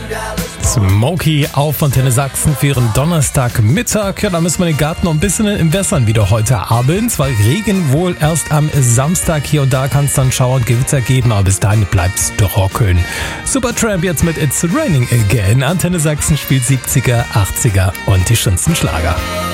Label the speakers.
Speaker 1: Smokey auf Antenne Sachsen für ihren Donnerstagmittag. Ja, da müssen wir den Garten noch ein bisschen entwässern wieder heute Abend, weil Regen wohl erst am Samstag hier und da kann es dann Schauer und Gewitter geben, aber bis dahin bleibt's trocken. Supertramp jetzt mit It's Raining Again. Antenne Sachsen spielt 70er, 80er und die schönsten Schlager.